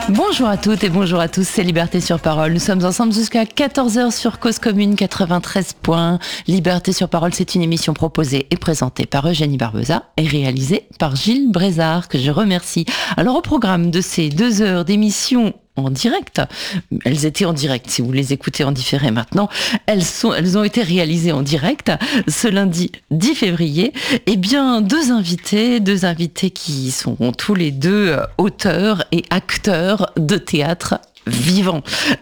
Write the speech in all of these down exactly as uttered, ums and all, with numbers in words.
Bonjour à toutes et bonjour à tous, c'est Liberté sur Parole. Nous sommes ensemble jusqu'à quatorze heures sur Cause Commune quatre-vingt-treize points. Liberté sur Parole, c'est une émission proposée et présentée par Eugénie Barbeza et réalisée par Gilles Brézard, que je remercie. Alors au programme de ces deux heures d'émission en direct, elles étaient en direct, si vous les écoutez en différé maintenant, elles sont, elles ont été réalisées en direct ce lundi dix février. Eh bien, deux invités, deux invités qui sont tous les deux auteurs et acteurs de théâtre vivant,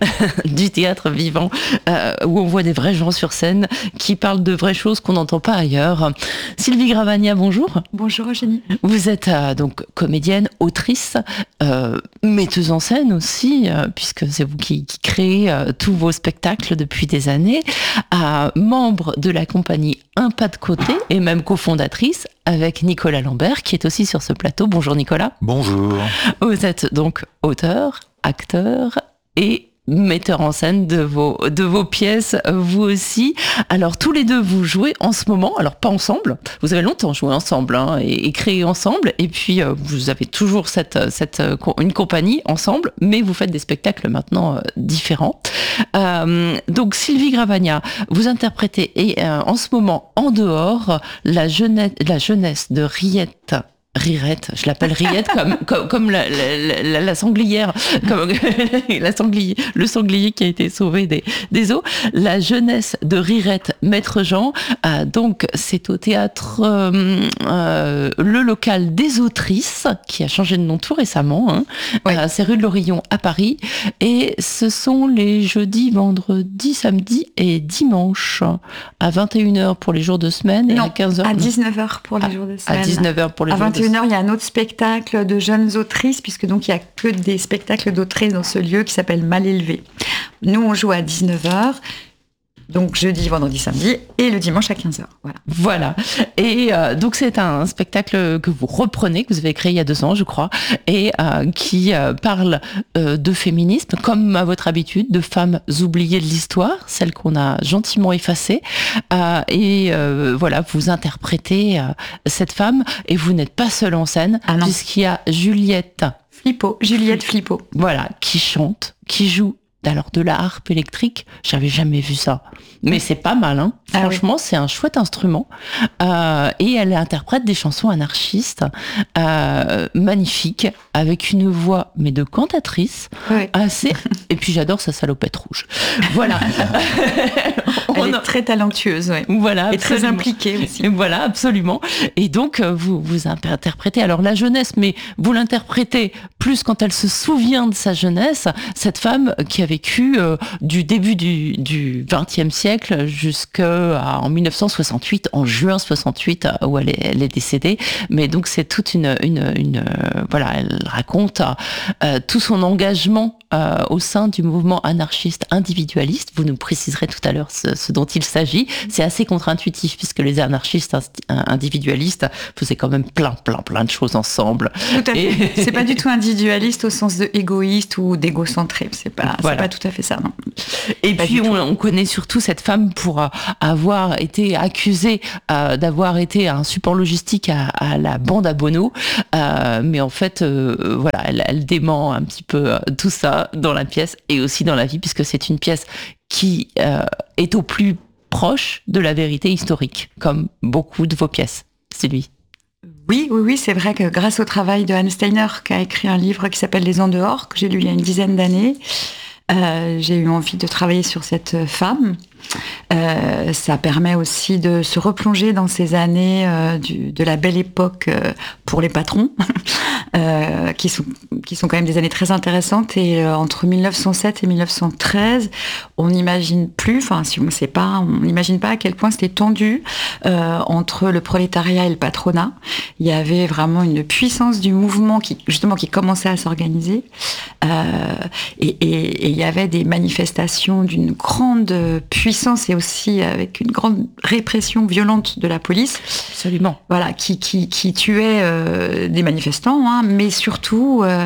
du théâtre vivant, euh, où on voit des vrais gens sur scène qui parlent de vraies choses qu'on n'entend pas ailleurs. Sylvie Gravagna, bonjour. Bonjour Eugénie. Vous êtes euh, donc comédienne, autrice, euh, metteuse en scène aussi, euh, puisque c'est vous qui, qui créez euh, tous vos spectacles depuis des années, euh, membre de la compagnie Un pas de côté et même cofondatrice avec Nicolas Lambert qui est aussi sur ce plateau. Bonjour Nicolas. Bonjour. Vous êtes donc auteur, acteur et metteur en scène de vos, de vos pièces, vous aussi. Alors, tous les deux, vous jouez en ce moment, alors pas ensemble, vous avez longtemps joué ensemble hein, et, et créé ensemble, et puis euh, vous avez toujours cette, cette, une compagnie ensemble, mais vous faites des spectacles maintenant euh, différents. Euh, donc, Sylvie Gravagna, vous interprétez et, euh, en ce moment, en dehors, la jeunesse, la jeunesse de Riette. Rirette, je l'appelle Riette comme, comme, comme la, la, la, la sanglière, comme la sanglier, le sanglier qui a été sauvé des, des eaux. La jeunesse de Rirette, Maître Jean. Euh, donc, c'est au théâtre euh, euh, Le Local des Autrices, qui a changé de nom tout récemment. Hein. Oui. Euh, c'est rue de l'Orillon à Paris. Et ce sont les jeudis, vendredis, samedis et dimanches à vingt et une heures pour les jours de semaine et non, à quinze heures. À dix-neuf heures pour les à, jours de semaine. À dix-neuf heures pour les à jours de semaine. vingt et une heures, il y a un autre spectacle de jeunes autrices, puisque donc il n'y a que des spectacles d'autrices dans ce lieu qui s'appelle Mal élevé. Nous, on joue à dix-neuf heures, donc jeudi, vendredi, samedi, et le dimanche à quinze heures. Voilà. Voilà. Et euh, donc c'est un spectacle que vous reprenez, que vous avez créé il y a deux ans, je crois, et euh, qui euh, parle euh, de féminisme, comme à votre habitude, de femmes oubliées de l'histoire, celles qu'on a gentiment effacées. Euh, et euh, voilà, vous interprétez euh, cette femme, et vous n'êtes pas seule en scène, ah puisqu'il y a Juliette Flippo, Juliette Flippo. Voilà, qui chante, qui joue. Alors de la harpe électrique, j'avais jamais vu ça. Mais c'est pas mal, hein. Franchement, ah oui. C'est un chouette instrument. Euh, et elle interprète des chansons anarchistes euh, magnifiques, avec une voix, mais de cantatrice, oui. assez... Et puis j'adore sa salopette rouge. Voilà. Elle est très talentueuse, ouais. Voilà, et très impliquée aussi. Voilà, absolument. Et donc, vous vous interprétez, alors la jeunesse, mais vous l'interprétez plus quand elle se souvient de sa jeunesse, cette femme qui avait vécu euh, du début du, du vingtième siècle jusqu'en mille neuf cent soixante-huit, en juin soixante-huit, euh, où elle est, elle est décédée. Mais donc c'est toute une, une, une euh, voilà, elle raconte euh, tout son engagement euh, au sein du mouvement anarchiste individualiste. Vous nous préciserez tout à l'heure ce, ce dont il s'agit. C'est assez contre-intuitif puisque les anarchistes individualistes faisaient quand même plein, plein, plein de choses ensemble. Tout à fait. Et... C'est pas du tout individualiste au sens de égoïste ou d'égocentré. C'est pas. Voilà. Pas tout à fait ça, non. Et pas puis on, on connaît surtout cette femme pour euh, avoir été accusée euh, d'avoir été un support logistique à, à la bande à Bono, euh, mais en fait, euh, voilà, elle, elle dément un petit peu euh, tout ça dans la pièce et aussi dans la vie, puisque c'est une pièce qui euh, est au plus proche de la vérité historique, comme beaucoup de vos pièces. C'est lui. Oui, oui, oui, c'est vrai que grâce au travail de Anne Steiner, qui a écrit un livre qui s'appelle Les En dehors, que j'ai lu il y a une dizaine d'années, Euh, j'ai eu envie de travailler sur cette femme. Euh, ça permet aussi de se replonger dans ces années euh, du, de la belle époque euh, pour les patrons, euh, qui sont, qui sont quand même des années très intéressantes. Et euh, entre mille neuf cent sept et mille neuf cent treize, on n'imagine plus, enfin si on ne sait pas, on n'imagine pas à quel point c'était tendu euh, entre le prolétariat et le patronat. Il y avait vraiment une puissance du mouvement qui, justement, qui commençait à s'organiser. Euh, et, et, et il y avait des manifestations d'une grande puissance et aussi avec une grande répression violente de la police. Absolument. Voilà, qui, qui, qui tuait euh, des manifestants, hein, mais surtout euh,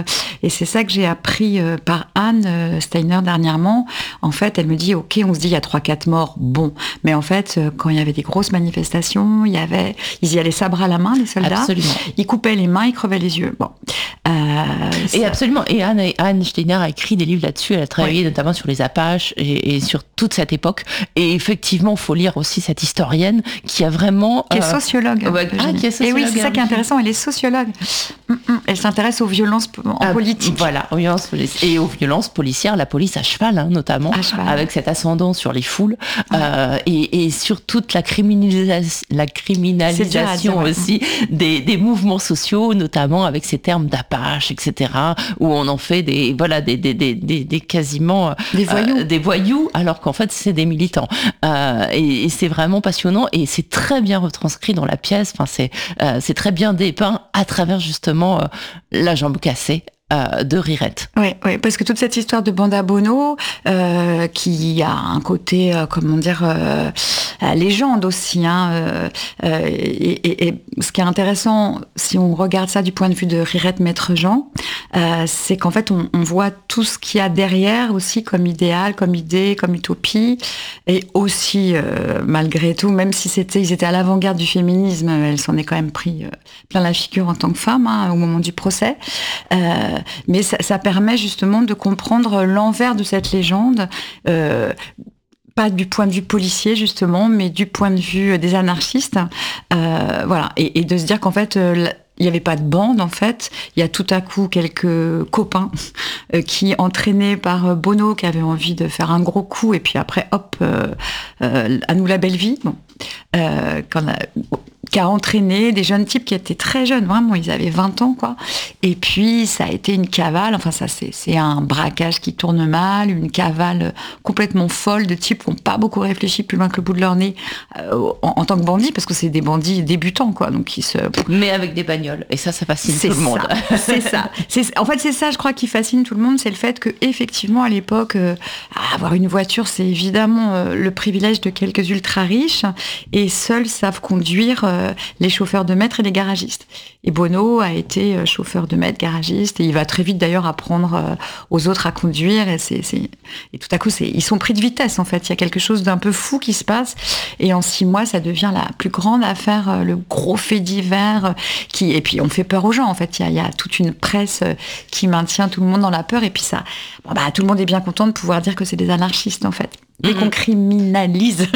Et c'est ça que j'ai appris euh, par Anne euh, Steiner dernièrement. En fait, elle me dit, ok, on se dit il y a trois quatre morts, bon. Mais en fait, euh, quand il y avait des grosses manifestations, il y avait, ils y allaient sabre à la main, les soldats. Absolument. Ils coupaient les mains, ils crevaient les yeux. Bon. Euh, et absolument. Et Anne, Anne Steiner a écrit des livres là-dessus. Elle a travaillé oui. notamment sur les Apaches et, et sur toute cette époque. Et effectivement, il faut lire aussi cette historienne qui a vraiment... Qui est euh, sociologue. Ouais, ah, qui est sociologue. Et oui, c'est ça qui est intéressant. Elle est sociologue. Elle s'intéresse aux violences en ah, politique. Voilà, aux violences policières. Et aux violences policières, la police à cheval, hein, notamment, à cheval. Avec cet ascendant sur les foules. Ouais. Euh, et, et sur toute la criminalisation, la criminalisation dire, aussi ouais. des, des mouvements sociaux, notamment avec ces termes d'apache, et cetera, où on en fait des, voilà, des, des, des, des, des quasiment des voyous. Euh, des voyous, alors qu'en fait, c'est des militants. Euh, et, et c'est vraiment passionnant et c'est très bien retranscrit dans la pièce. Enfin, c'est, euh, c'est très bien dépeint à travers justement euh, la jambe cassée. Euh, de Rirette. Oui, oui, parce que toute cette histoire de Banda Bono, euh, qui a un côté, euh, comment dire, euh, légende aussi. Hein, euh, et, et, et ce qui est intéressant, si on regarde ça du point de vue de Rirette Maître Jean, euh, c'est qu'en fait, on, on voit tout ce qu'il y a derrière aussi comme idéal, comme idée, comme utopie, et aussi, euh, malgré tout, même si c'était, ils étaient à l'avant-garde du féminisme, elle s'en est quand même pris euh, plein la figure en tant que femme hein, au moment du procès. Euh, Mais ça, ça permet justement de comprendre l'envers de cette légende, euh, pas du point de vue policier justement, mais du point de vue des anarchistes. Euh, voilà, et, et de se dire qu'en fait, euh, il n'y avait pas de bande en fait. Il y a tout à coup quelques copains euh, qui, entraînés par Bono, qui avait envie de faire un gros coup, et puis après, hop, euh, euh, à nous la belle vie. Bon, euh, quand on a, qui a entraîné des jeunes types qui étaient très jeunes, vraiment, ils avaient vingt ans, quoi. Et puis, ça a été une cavale, enfin, ça, c'est, c'est un braquage qui tourne mal, une cavale complètement folle de types qui n'ont pas beaucoup réfléchi plus loin que le bout de leur nez euh, en, en tant que bandits, parce que c'est des bandits débutants, quoi, donc qui se... Mais avec des bagnoles, et ça, ça fascine c'est tout le monde. Ça, c'est ça. C'est, en fait, c'est ça, je crois, qui fascine tout le monde, c'est le fait que, effectivement, à l'époque, euh, avoir une voiture, c'est évidemment euh, le privilège de quelques ultra-riches, et seuls savent conduire euh, les chauffeurs de maître et les garagistes. Et Bono a été euh, chauffeur de maître, garagiste, et il va très vite d'ailleurs apprendre euh, aux autres à conduire, et, c'est, c'est... et tout à coup, c'est... ils sont pris de vitesse, en fait. Il y a quelque chose d'un peu fou qui se passe, et en six mois, ça devient la plus grande affaire, euh, le gros fait divers, euh, qui... et puis on fait peur aux gens, en fait. Il y a, il y a toute une presse euh, qui maintient tout le monde dans la peur, et puis ça, bon, bah, tout le monde est bien content de pouvoir dire que c'est des anarchistes, en fait. Dès qu'on criminalise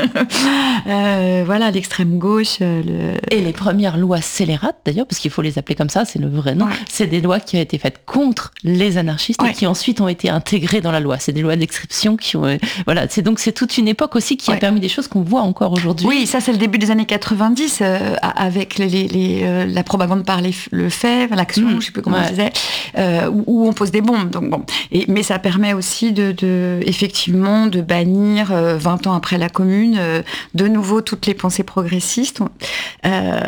euh, voilà, l'extrême gauche. Euh, le... Et les premières lois scélérates, d'ailleurs, parce qu'il faut les appeler comme ça, c'est le vrai nom, ouais. C'est des lois qui ont été faites contre les anarchistes ouais. et qui ensuite ont été intégrées dans la loi. C'est des lois d'exception qui ont... Voilà, c'est, donc c'est toute une époque aussi qui ouais. a permis des choses qu'on voit encore aujourd'hui. Oui, ça c'est le début des années quatre-vingt-dix, euh, avec les, les, les, euh, la propagande par les, le fait, l'action, mmh. je ne sais plus comment ouais. on disait, euh, où, où on pose des bombes. Donc, bon. et, mais ça permet aussi de, de, effectivement de bannir vingt ans après la Commune, de nouveau toutes les pensées progressistes. Euh,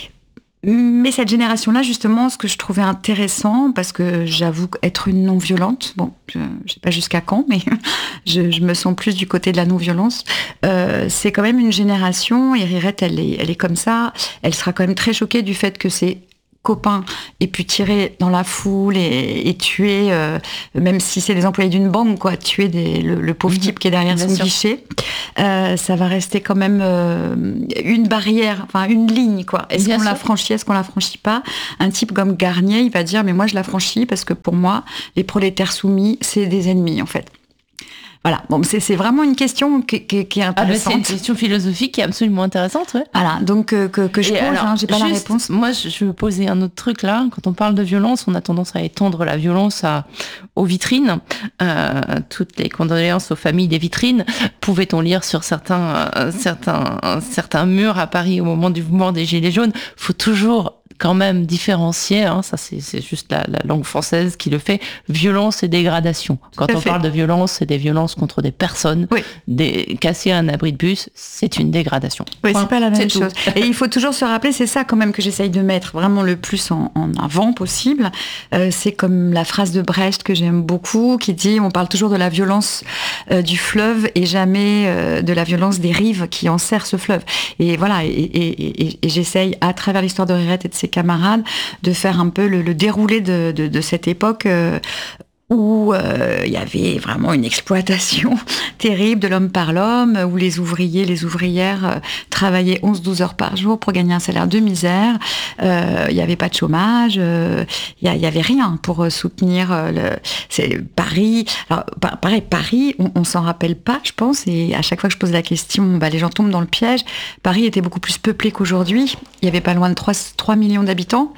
mais cette génération-là, justement, ce que je trouvais intéressant, parce que j'avoue être une non-violente, bon, je ne sais pas jusqu'à quand, mais je, je me sens plus du côté de la non-violence, euh, c'est quand même une génération, et Rirette, elle est, elle est comme ça, elle sera quand même très choquée du fait que c'est copains et puis tirer dans la foule et, et tuer, euh, même si c'est les employés d'une banque, quoi, tuer des, le, le pauvre mmh, type qui est derrière son sûr. guichet, euh, ça va rester quand même euh, une barrière, enfin une ligne, quoi. Est-ce bien qu'on sûr. la franchit, est-ce qu'on la franchit pas? Un type comme Garnier, il va dire, mais moi je la franchis parce que pour moi, les prolétaires soumis, c'est des ennemis, en fait. Voilà, bon, c'est, c'est vraiment une question qui, qui, qui est intéressante. Ah ben c'est une question philosophique qui est absolument intéressante, ouais. Voilà, donc euh, que, que je Et pose, alors, hein, j'ai pas juste, la réponse. Moi, je, je veux poser un autre truc là. Quand on parle de violence, on a tendance à étendre la violence à, aux vitrines. Euh, toutes les condoléances aux familles des vitrines. Pouvait-on lire sur certains, euh, certains, euh, certains murs à Paris au moment du mouvement des Gilets jaunes? Faut toujours quand même différencier, hein, ça c'est, c'est juste la, la langue française qui le fait, violence et dégradation. Quand on fait. parle de violence, c'est des violences contre des personnes. Oui. Des, casser un abri de bus, c'est une dégradation. Oui, Point. c'est pas la même c'est chose. Et il faut toujours se rappeler, c'est ça quand même que j'essaye de mettre vraiment le plus en, en avant possible. Euh, c'est comme la phrase de Brecht que j'aime beaucoup, qui dit, on parle toujours de la violence euh, du fleuve et jamais euh, de la violence des rives qui enserrent ce fleuve. Et voilà, et, et, et, et, et j'essaye à travers l'histoire de Rirette et de ses camarades de faire un peu le, le déroulé de, de, de cette époque euh, où euh, il y avait vraiment une exploitation terrible de l'homme par l'homme, où les ouvriers, les ouvrières euh, travaillaient onze douze heures par jour pour gagner un salaire de misère. Euh, il n'y avait pas de chômage, euh, il n'y avait rien pour soutenir euh, le, c'est Paris. Alors, pareil, Paris, on, on s'en rappelle pas, je pense, et à chaque fois que je pose la question, bah, les gens tombent dans le piège. Paris était beaucoup plus peuplé qu'aujourd'hui. Il y avait pas loin de trois millions d'habitants.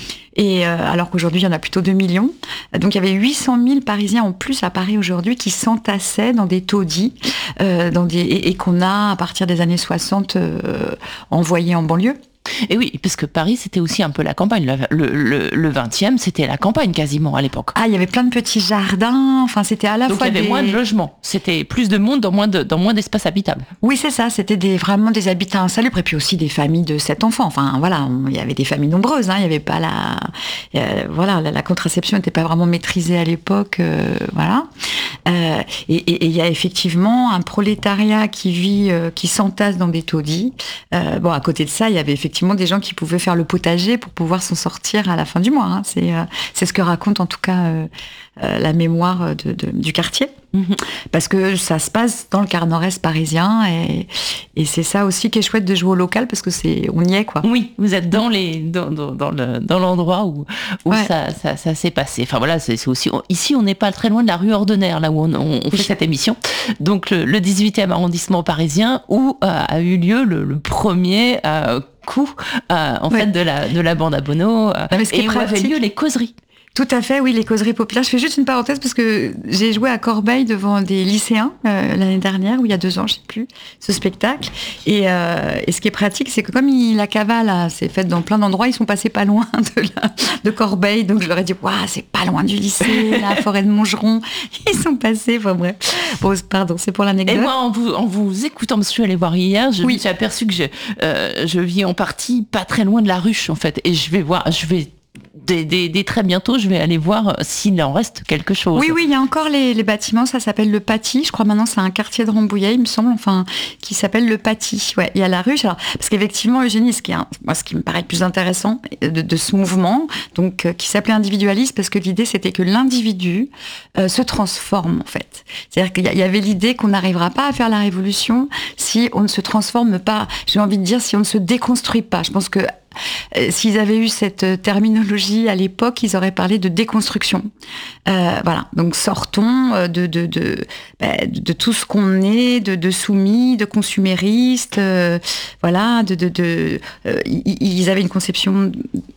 Et euh, alors qu'aujourd'hui, il y en a plutôt deux millions. Donc, il y avait huit cent mille Parisiens en plus à Paris aujourd'hui qui s'entassaient dans des taudis euh, dans des, et, et qu'on a, à partir des années soixante, euh, envoyés en banlieue. Et oui, parce que Paris, c'était aussi un peu la campagne. Le, le, le vingtième, c'était la campagne quasiment à l'époque. Ah, il y avait plein de petits jardins. Enfin, c'était à la Donc, fois il y avait des... moins de logements. C'était plus de monde dans moins de, dans moins d'espace habitable. Oui, c'est ça. C'était des, vraiment des habitats insalubres. Et puis aussi des familles de sept enfants. Enfin, voilà, on, il y avait des familles nombreuses. Hein. Il y avait pas la... Euh, voilà, la, la contraception n'était pas vraiment maîtrisée à l'époque. Euh, voilà. Euh, et, et, et il y a effectivement un prolétariat qui vit, euh, qui s'entasse dans des taudis. Euh, bon, à côté de ça, il y avait effectivement des gens qui pouvaient faire le potager pour pouvoir s'en sortir à la fin du mois. Hein. C'est, euh, c'est ce que raconte en tout cas euh, euh, la mémoire de, de, du quartier. Mmh. Parce que ça se passe dans le quart nord-est parisien et, et c'est ça aussi qui est chouette de jouer au local parce que c'est, on y est quoi. Oui, vous êtes dans, les, dans, dans, dans, le, dans l'endroit où, où ouais. ça, ça, ça s'est passé. Enfin voilà, c'est, c'est aussi, ici on n'est pas très loin de la rue Ordener, là où on, on, on fait oui. cette émission. Donc le, le dix-huitième arrondissement parisien où euh, a eu lieu le, le premier euh, coup euh, en ouais. fait de la, de la bande à Bono euh, et où avaient lieu les causeries. Tout à fait, oui, les causeries populaires. Je fais juste une parenthèse parce que j'ai joué à Corbeil devant des lycéens euh, l'année dernière, ou il y a deux ans, je sais plus, ce spectacle. Et, euh, et ce qui est pratique, c'est que comme il, la cavale a, s'est faite dans plein d'endroits, ils sont passés pas loin de, la, de Corbeil. Donc je leur ai dit, waouh, c'est pas loin du lycée, la forêt de Montgeron. Ils sont passés, enfin bref. Bon, pardon, c'est pour l'anecdote. Et moi, en vous, en vous écoutant, parce que je suis allée voir hier, je oui. me suis aperçue que je, euh, je vis en partie pas très loin de la Ruche, en fait. Et je vais voir, je vais Dès, dès, dès très bientôt, je vais aller voir s'il en reste quelque chose. Oui, oui, il y a encore les, les bâtiments, ça s'appelle le Paty. Je crois maintenant c'est un quartier de Rambouillet, il me semble, enfin, qui s'appelle le Paty. Ouais, il y a la Ruche. Alors, parce qu'effectivement, Eugénie, ce qui, est un, moi, ce qui me paraît le plus intéressant de, de ce mouvement, donc euh, qui s'appelait individualiste, parce que l'idée c'était que l'individu euh, se transforme en fait. C'est-à-dire qu'il y, y avait l'idée qu'on n'arrivera pas à faire la révolution si on ne se transforme pas. J'ai envie de dire si on ne se déconstruit pas. Je pense que Euh, s'ils avaient eu cette terminologie à l'époque, ils auraient parlé de déconstruction. Euh, voilà, donc sortons de, de, de, bah, de tout ce qu'on est, de, de soumis, de consuméristes, euh, voilà, de, de, de, euh, ils avaient une conception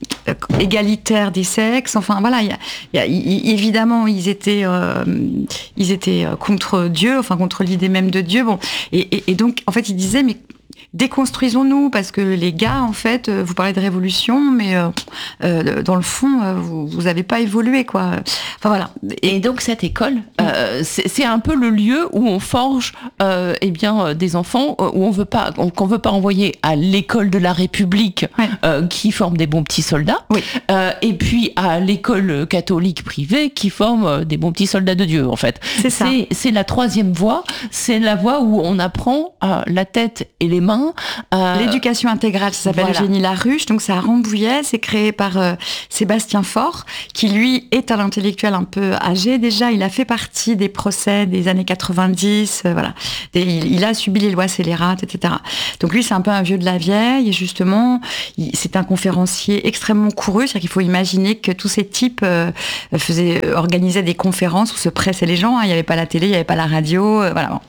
égalitaire des sexes, enfin voilà, y a, y a, y, évidemment ils étaient, euh, ils étaient contre Dieu, enfin contre l'idée même de Dieu, bon, et, et, et donc en fait ils disaient mais déconstruisons-nous, parce que les gars, en fait, vous parlez de révolution, mais euh, euh, dans le fond, euh, vous, vous avez pas évolué, quoi. Enfin, voilà. Et, et donc, cette école, euh, c'est, c'est un peu le lieu où on forge, euh, eh bien, des enfants, où on veut pas, on, qu'on veut pas envoyer à l'école de la République, ouais. euh, qui forme des bons petits soldats, oui. euh, et puis à l'école catholique privée, qui forme des bons petits soldats de Dieu, en fait. C'est ça. C'est, c'est la troisième voie, c'est la voie où on apprend euh, la tête et les mains. Euh, L'éducation intégrale, ça s'appelle voilà. Eugénie Laruche, donc c'est à Rambouillet, c'est créé par euh, Sébastien Faure, qui lui est un intellectuel un peu âgé déjà, il a fait partie des procès des années quatre-vingt-dix, euh, voilà, des, il, il a subi les lois scélérates, et cetera. Donc lui c'est un peu un vieux de la vieille, et justement, il, c'est un conférencier extrêmement couru, c'est-à-dire qu'il faut imaginer que tous ces types euh, faisaient, organisaient des conférences où se pressaient les gens, hein, il n'y avait pas la télé, il n'y avait pas la radio, euh, voilà, bon.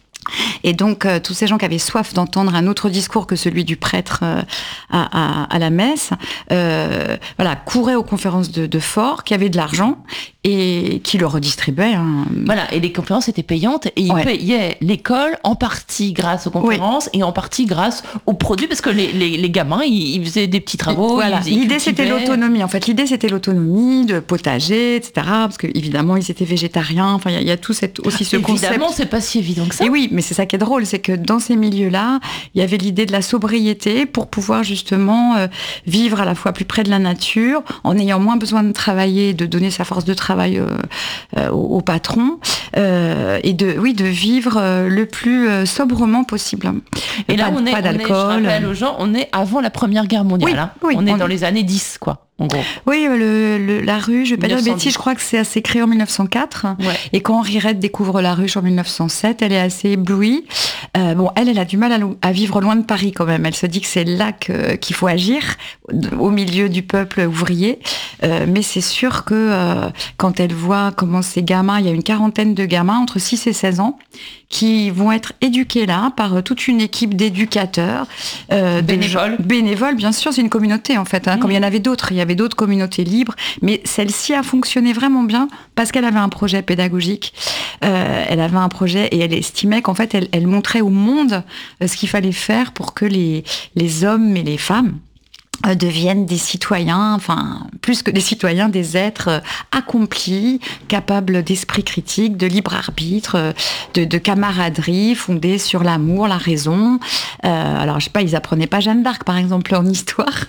Et donc, euh, tous ces gens qui avaient soif d'entendre un autre discours que celui du prêtre euh, à, à, à la messe, euh, voilà, couraient aux conférences de, de Faure, qui avaient de l'argent et qui le redistribuaient. Hein. Voilà, et les conférences étaient payantes et ils ouais. payaient l'école en partie grâce aux conférences oui. et en partie grâce aux produits, parce que les, les, les gamins, ils, ils faisaient des petits travaux. Voilà. Ils, ils l'idée, c'était l'autonomie. En fait, l'idée, c'était l'autonomie de potager, et cetera. Parce qu'évidemment, ils étaient végétariens. Enfin, il y, y a tout cette, aussi ce évidemment, concept. Évidemment, c'est pas si évident que ça. Et oui, mais c'est ça qui est drôle, c'est que dans ces milieux-là, il y avait l'idée de la sobriété pour pouvoir justement euh, vivre à la fois plus près de la nature, en ayant moins besoin de travailler, de donner sa force de travail euh, euh, au, au patron. euh, et de, oui, de vivre euh, le plus euh, sobrement possible. Et là, pas, on est, pas on est, je d'alcool. rappelle aux gens, on est avant la Première Guerre mondiale. Oui, hein. oui, on est on dans est- les années dix, quoi, en gros. Oui, le, le- la ruche, je vais pas dire de mille neuf cent dix. bêtises, je crois que c'est assez créé en mille neuf cent quatre. Ouais. Et quand Henri Redd découvre la ruche en mille neuf cent sept, elle est assez éblouie. Euh, bon, elle, elle a du mal à, lo- à vivre loin de Paris quand même. Elle se dit que c'est là que- qu'il faut agir, d- au milieu du peuple ouvrier. Euh, mais c'est sûr que euh, quand elle voit comment ces gamins, il y a une quarantaine de gamins entre six et seize ans, qui vont être éduqués là par euh, toute une équipe d'éducateurs. Euh, de Bénévoles. gens- bénévoles, bien sûr, c'est une communauté en fait. Hein, Mmh. Comme il y en avait d'autres, il y avait d'autres communautés libres, mais celle-ci a fonctionné vraiment bien parce qu'elle avait un projet pédagogique. Euh, elle avait un projet et elle estimait qu'en fait, elle, elle montrait au monde euh, ce qu'il fallait faire pour que les, les hommes et les femmes euh, deviennent des citoyens, enfin, plus que des citoyens, des êtres euh, accomplis, capables d'esprit critique, de libre arbitre, euh, de, de camaraderie, fondée sur l'amour, la raison. Euh, alors, je sais pas, ils apprenaient pas Jeanne d'Arc, par exemple, en histoire.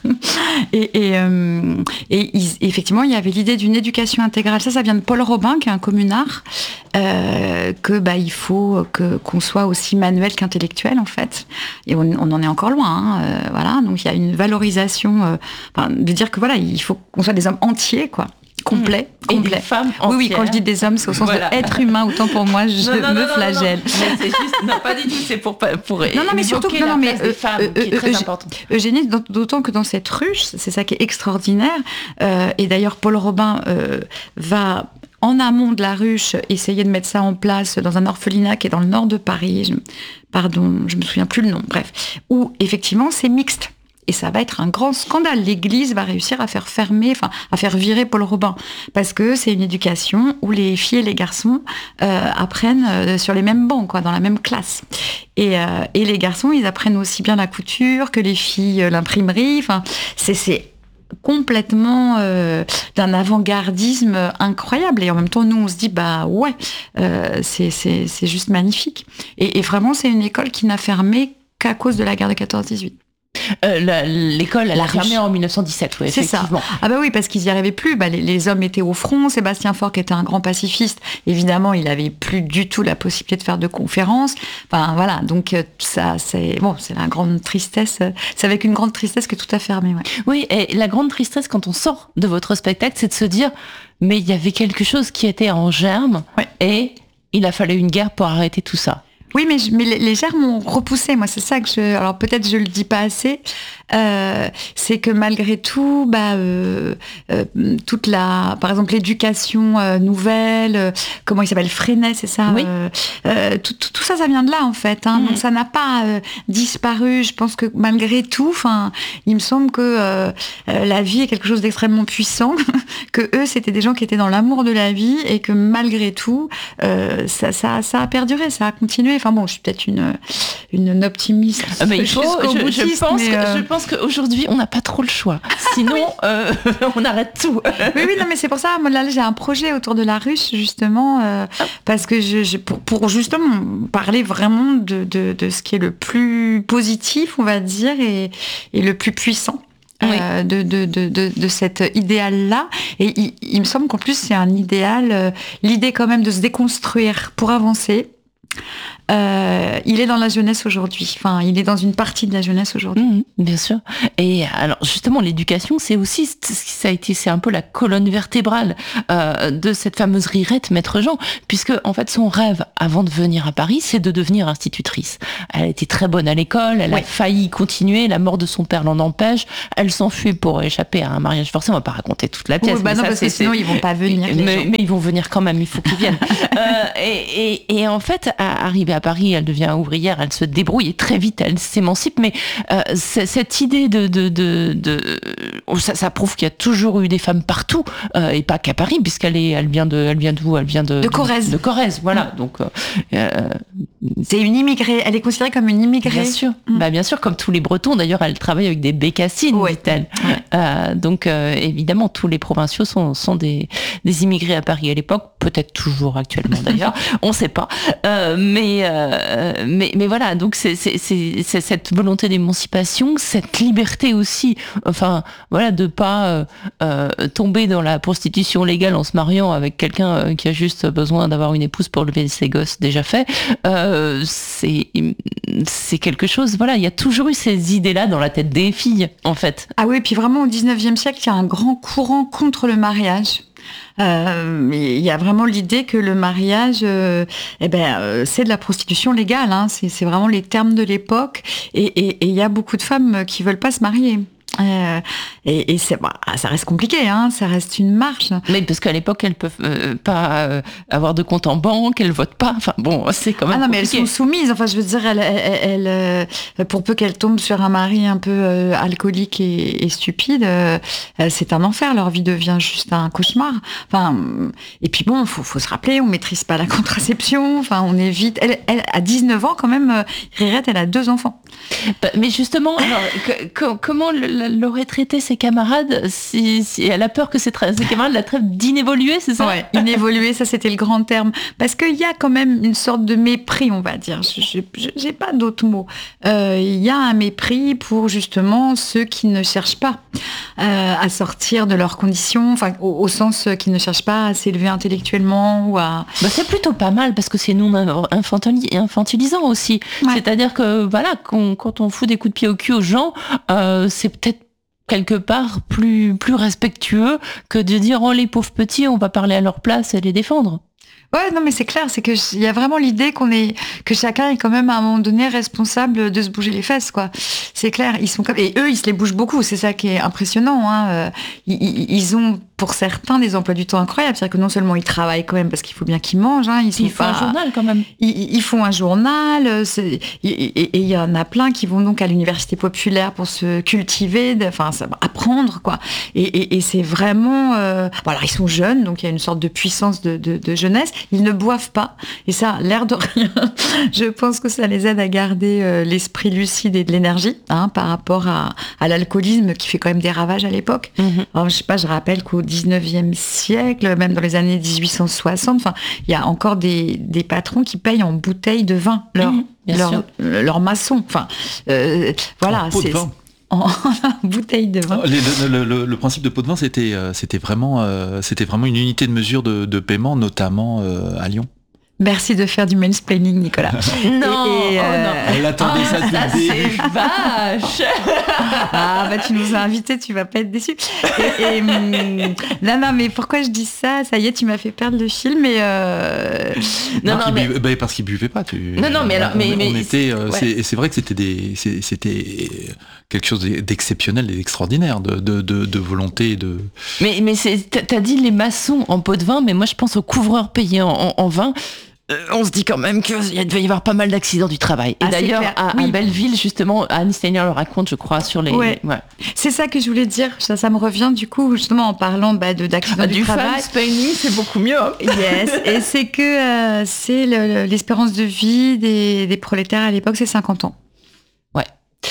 Et, et, euh, et ils- effectivement, il y avait l'idée d'une éducation intégrale. Ça, ça vient de Paul Robin, qui est un communard, euh, que bah, il faut que qu'on soit aussi manuel qu'intellectuel, en fait. Et on, on en est encore loin. Hein, euh, voilà. Donc, il y a une valorisation, euh, enfin, de dire que voilà, il faut qu'on soit des hommes entiers, quoi. Complets, Et complets. des femmes Oui, oui, entières. quand je dis des hommes, c'est au sens Voilà. de être humain, autant pour moi, je Non, non, non, me non, non, flagelle. non. Mais c'est juste, non, pas du tout, c'est pour, pour Non, non, mais surtout évoquer que- la non, non, mais, place des euh, femmes, euh, qui est euh, très euh, importante. Eugénie, d'aut- d'autant que dans cette ruche, c'est ça qui est extraordinaire, euh, et d'ailleurs Paul Robin euh, va en amont de la ruche essayer de mettre ça en place dans un orphelinat qui est dans le nord de Paris, je- pardon, je me souviens plus le nom, bref, où effectivement c'est mixte. Et ça va être un grand scandale. L'Église va réussir à faire fermer, enfin à faire virer Paul Robin, parce que c'est une éducation où les filles et les garçons euh, apprennent euh, sur les mêmes bancs, quoi, dans la même classe. Et, euh, et les garçons, ils apprennent aussi bien la couture que les filles euh, l'imprimerie. Enfin, c'est c'est complètement euh, d'un avant-gardisme incroyable. Et en même temps, nous, on se dit, bah ouais, euh, c'est c'est c'est juste magnifique. Et, et vraiment, c'est une école qui n'a fermé qu'à cause de la guerre de quatorze dix-huit. Euh, la- L'école, elle La a fermé ruche. en mille neuf cent dix-sept, oui, C'est ça. effectivement. Ah bah oui, parce qu'ils n'y arrivaient plus. Bah, les, les hommes étaient au front. Sébastien Faure, qui était un grand pacifiste, évidemment, il avait plus du tout la possibilité de faire de conférences. Enfin voilà, donc euh, ça, c'est bon, c'est la grande tristesse. C'est avec une grande tristesse que tout a fermé. Ouais. Oui, et la grande tristesse quand on sort de votre spectacle, c'est de se dire, mais il y avait quelque chose qui était en germe, Ouais. et il a fallu une guerre pour arrêter tout ça. Oui, mais, je- mais les, les germes m'ont repoussé. Moi, c'est ça que je. Alors peut-être je le dis pas assez. Euh, c'est que malgré tout, bah, euh, euh, toute la, par exemple, l'éducation euh, nouvelle, euh, comment il s'appelle, Freinet, c'est ça. Oui. euh, euh, tout, tout, tout ça, ça vient de là en fait. Hein. Mhm. Donc ça n'a pas euh, disparu. Je pense que malgré tout, enfin, il me semble que euh, euh, la vie est quelque chose d'extrêmement puissant. Que eux, c'était des gens qui étaient dans l'amour de la vie et que malgré tout, euh, ça, ça, ça a perduré, ça a continué. Enfin bon, je suis peut-être une, une optimiste. Ah, mais il faut, jusqu'au je, je boutiste, pense mais, que, euh, je pense qu'aujourd'hui, on n'a pas trop le choix. Sinon, euh, on arrête tout. Oui, oui, non, mais c'est pour ça, moi, là, j'ai un projet autour de la ruche, justement, euh, parce que je, je- pour, pour justement parler vraiment de, de, de ce qui est le plus positif, on va dire, et, et le plus puissant. Oui. euh, de, de, de, de, de cet idéal-là. Et il, il me semble qu'en plus, c'est un idéal, euh, l'idée quand même de se déconstruire pour avancer. Euh, il est dans la jeunesse aujourd'hui. Enfin, il est dans une partie de la jeunesse aujourd'hui. Mmh, bien sûr. Et alors justement, l'éducation, c'est aussi, ça a été, c'est un peu la colonne vertébrale euh, de cette fameuse Rirette, Maître Jean, puisque en fait son rêve, avant de venir à Paris, c'est de devenir institutrice. Elle était très bonne à l'école, elle Ouais. a failli continuer, la mort de son père l'en empêche, elle s'enfuit pour échapper à un mariage forcé. On va pas raconter toute la pièce. Oui, bah mais non, ça, parce que c'est- sinon, c'est- ils vont pas venir, les Mais, gens. mais ils vont venir quand même, il faut qu'ils viennent. euh, et, et, et en fait, à, arrivée à Paris, elle devient ouvrière, elle se débrouille et très vite elle s'émancipe. Mais euh, c'est- cette idée de, de, de, de oh, ça, ça prouve qu'il y a toujours eu des femmes partout euh, et pas qu'à Paris, puisqu'elle est, elle vient de, elle vient d'où Elle vient de De Corrèze. De Corrèze, voilà. Donc euh, euh, C'est une immigrée, elle est considérée comme une immigrée. Bien sûr, mmh. bah, bien sûr, comme tous les Bretons. D'ailleurs, elle travaille avec des bécassines, ouais. dit-elle. Ouais. Euh, donc, euh, évidemment, tous les provinciaux sont, sont des, des immigrés à Paris à l'époque, peut-être toujours actuellement d'ailleurs, on ne sait pas. Euh, mais, euh, mais, mais voilà, donc c'est, c'est, c'est, c'est cette volonté d'émancipation, cette liberté aussi, enfin, voilà, de ne pas euh, euh, tomber dans la prostitution légale en se mariant avec quelqu'un qui a juste besoin d'avoir une épouse pour lever ses gosses déjà fait. Euh, c'est, c'est quelque chose, voilà, il y a toujours eu ces idées-là dans la tête des filles, en fait. Ah oui, puis vraiment au dix-neuvième siècle, il y a un grand courant contre le mariage. Euh, il y a vraiment l'idée que le mariage, euh, eh ben, euh, c'est de la prostitution légale, hein, c'est, c'est vraiment les termes de l'époque, et il y a beaucoup de femmes qui veulent pas se marier. Euh, et, et c'est, bah, ça reste compliqué, hein, ça reste une marche. Mais parce qu'à l'époque, elles peuvent euh, pas euh, avoir de compte en banque, elles votent pas. Enfin bon, c'est quand même. Ah non, compliqué. Mais elles sont soumises. Enfin, je veux dire, elles, elles, elles, euh, pour peu qu'elles tombent sur un mari un peu euh, alcoolique et, et stupide, euh, c'est un enfer. Leur vie devient juste un cauchemar. Enfin, et puis bon, faut, faut se rappeler, on maîtrise pas la contraception. Enfin, on évite. Elle, elle à dix-neuf ans quand même, euh, Rirette, elle a deux enfants. Bah, mais justement, alors, que, que, comment le, l'aurait traité ses camarades si, si elle a peur que ses, tra- ses camarades la traitent d'inévoluée, c'est ça? Ouais, inévoluée, ça c'était le grand terme. Parce qu'il y a quand même une sorte de mépris, on va dire. Je n'ai pas d'autres mots. Euh, il y a un mépris pour justement ceux qui ne cherchent pas euh, à sortir de leurs conditions, enfin, au, au sens qui ne cherchent pas à s'élever intellectuellement ou à... Bah, c'est plutôt pas mal parce que c'est non infantilisant aussi. Ouais. C'est-à-dire que voilà, qu'on, quand on fout des coups de pied au cul aux gens, euh, c'est peut-être quelque part plus, plus respectueux que de dire « Oh, les pauvres petits, on va parler à leur place et les défendre ». Ouais, non, mais c'est clair, c'est que il y a vraiment l'idée qu'on est, que chacun est quand même à un moment donné responsable de se bouger les fesses, quoi. C'est clair, ils sont comme, et eux, ils se les bougent beaucoup, c'est ça qui est impressionnant, hein. Ils, ils ont, pour certains, des emplois du temps incroyables, c'est-à-dire que non seulement ils travaillent quand même parce qu'il faut bien qu'ils mangent, hein, ils, ils font pas... un journal quand même. Ils, ils font un journal, c'est... et il y en a plein qui vont donc à l'université populaire pour se cultiver, enfin, apprendre, quoi. Et, et, et c'est vraiment, euh... bon, alors ils sont jeunes, donc il y a une sorte de puissance de, de, de jeunesse. Ils ne boivent pas. Et ça, l'air de rien, je pense que ça les aide à garder euh, l'esprit lucide et de l'énergie, hein, par rapport à, à l'alcoolisme qui fait quand même des ravages à l'époque. Mm-hmm. Alors, je sais pas, je rappelle qu'au dix-neuvième siècle, même dans les années dix-huit cent soixante, enfin, il y a encore des, des patrons qui payent en bouteilles de vin leur, mm-hmm, leur, leur maçon. Enfin, euh, voilà. En pot de vin. En bouteille de vin. Le, le, le, le principe de pot de vin, c'était, c'était, vraiment, euh, c'était vraiment une unité de mesure de, de paiement, notamment euh, à Lyon. Merci de faire du mansplaining, Nicolas. Non, et, et, euh... oh non. Elle attendait oh, ça depuis le début. C'est vache. Ah bah tu nous as invités, tu vas pas être déçu. Et, et, hum, non non mais pourquoi je dis ça? Ça y est, tu m'as fait perdre le fil, mais euh... non, non, non mais... Bu... bah, parce qu'ils buvaient pas. Tu... Non non mais alors mais, on, mais on était, euh, ouais. c'est, c'est vrai que c'était des, c'est, c'était quelque chose d'exceptionnel et d'extraordinaire, de, de, de, de volonté de. Mais mais c'est, t'as dit les maçons en pot de vin, mais moi je pense aux couvreurs payés en, en, en vin. Euh, on se dit quand même qu'il devait y avoir pas mal d'accidents du travail. Et ah, d'ailleurs, à, oui. à Belleville, justement, Anne Steiner le raconte, je crois, sur les... Ouais. Ouais. C'est ça que je voulais dire. Ça, ça me revient, du coup, justement, en parlant bah, de, d'accidents ah, du, du travail. Du mansplaining, c'est beaucoup mieux. Hein. Yes. Et c'est que euh, c'est le, l'espérance de vie des, des prolétaires à l'époque, c'est cinquante ans. Ouais.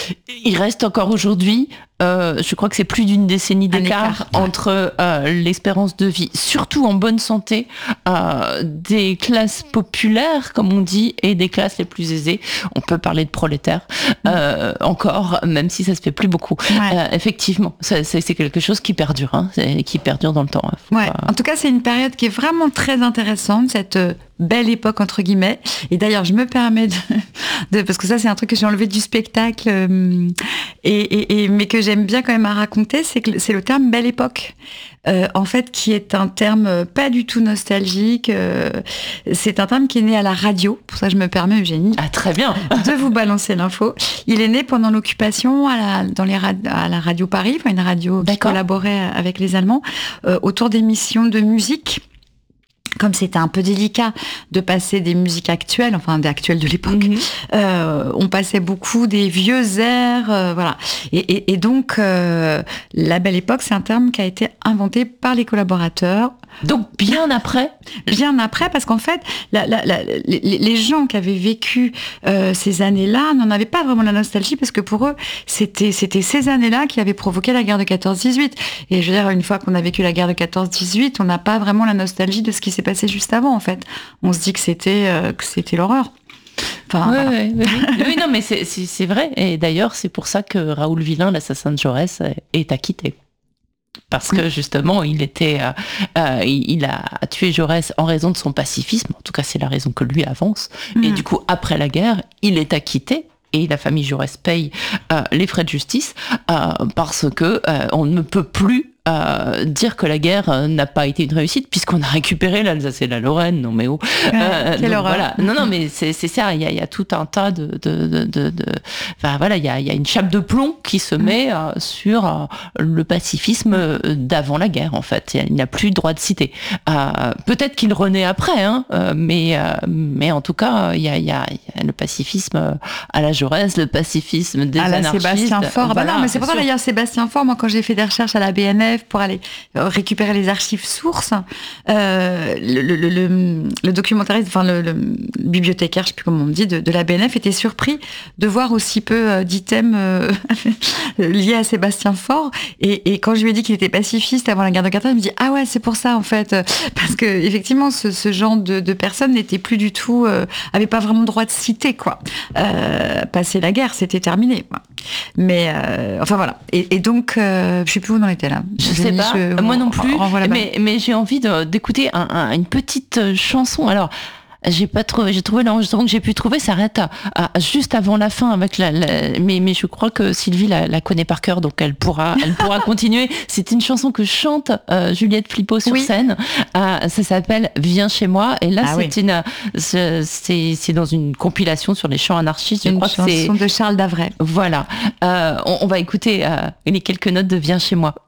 Il reste encore aujourd'hui, euh, je crois que c'est plus d'une décennie d'écart écart, ouais. entre euh, l'espérance de vie, surtout en bonne santé, euh, des classes populaires, comme on dit, et des classes les plus aisées. On peut parler de prolétaires euh, mmh. encore, même si ça se fait plus beaucoup. Ouais. Euh, effectivement, ça, c'est, c'est quelque chose qui perdure, hein, c'est, qui perdure dans le temps. Hein. Ouais. Pas... En tout cas, c'est une période qui est vraiment très intéressante, cette euh, belle époque entre guillemets. Et d'ailleurs, je me permets de, de parce que ça, c'est un truc que j'ai enlevé du spectacle, euh, et, et, et mais que j'aime bien quand même à raconter, c'est que c'est le terme belle époque, euh, en fait, qui est un terme pas du tout nostalgique. Euh, c'est un terme qui est né à la radio. Pour ça, je me permets, Eugénie, ah, très bien, de vous balancer l'info. Il est né pendant l'occupation à la, dans les rad- à la radio Paris, enfin une radio qui D'accord. collaborait avec les Allemands euh, autour d'émissions de musique. Comme c'était un peu délicat de passer des musiques actuelles, enfin des actuelles de l'époque, mmh. euh, on passait beaucoup des vieux airs, euh, voilà. Et, et, et donc, euh, la belle époque, c'est un terme qui a été inventé par les collaborateurs. Donc bien après bien après, parce qu'en fait, la, la, la, les, les gens qui avaient vécu euh, ces années-là n'en avaient pas vraiment la nostalgie, parce que pour eux, c'était, c'était ces années-là qui avaient provoqué la guerre de quatorze dix-huit. Et je veux dire, une fois qu'on a vécu la guerre de quatorze dix-huit, on n'a pas vraiment la nostalgie de ce qui s'est passé juste avant, en fait. On se dit que c'était, euh, que c'était l'horreur. Enfin, oui, voilà. oui, oui. oui, non, mais c'est, c'est, c'est vrai. Et d'ailleurs, c'est pour ça que Raoul Villain, l'assassin de Jaurès, est acquitté. Parce que justement, il était, euh, euh, il a tué Jaurès en raison de son pacifisme. En tout cas, c'est la raison que lui avance. Mmh. Et du coup, après la guerre, il est acquitté. Et la famille Jaurès paye euh, les frais de justice euh, parce que euh, on ne peut plus euh, dire que la guerre euh, n'a pas été une réussite puisqu'on a récupéré l'Alsace et la Lorraine. Non mais oh, euh, quelle donc, voilà. Non non mais c'est, c'est ça. Il y a, il y a tout un tas de, de, de, de, de... enfin voilà, il y a, il y a une chape de plomb qui se met euh, sur euh, le pacifisme d'avant la guerre en fait. Il n'a plus droit de citer. Euh, peut-être qu'il renaît après, hein, euh, mais euh, mais en tout cas il y a, il y a, il y a le pacifisme à la Jaurès, le pacifisme des à la anarchistes. Sébastien Faure. Voilà, bah non, mais c'est pour ça d'ailleurs Sébastien Faure. Moi, quand j'ai fait des recherches à la B N F pour aller récupérer les archives sources, euh, le, le, le, le documentariste, enfin le, le bibliothécaire, je sais plus comment on dit, de, de la B N F était surpris de voir aussi peu d'items euh, liés à Sébastien Faure. Et, et quand je lui ai dit qu'il était pacifiste avant la guerre de quatorze, il me dit ah ouais, c'est pour ça en fait, parce que effectivement, ce, ce genre de, de personnes n'était plus du tout, euh, avait pas vraiment le droit de citer quoi. Euh, passer la guerre, c'était terminé. Mais euh, enfin voilà. Et, et donc, euh, je sais plus où on en était là. Je, je sais pas. Je, moi non plus. Mais, mais j'ai envie de, d'écouter un, un, une petite chanson. Alors. J'ai pas trouvé, j'ai trouvé l'enregistrement que j'ai pu trouver s'arrête à, à, juste avant la fin avec la, la mais, mais je crois que Sylvie la, la connaît par cœur donc elle pourra, elle pourra continuer. C'est une chanson que chante euh, Juliette Flippo sur oui. scène. Euh, ça s'appelle Viens chez moi et là ah c'est oui. une, c'est, c'est, c'est dans une compilation sur les chants anarchistes. Je une crois chanson que c'est de Charles Davray. Voilà. Euh, on, on va écouter euh, les quelques notes de Viens chez moi.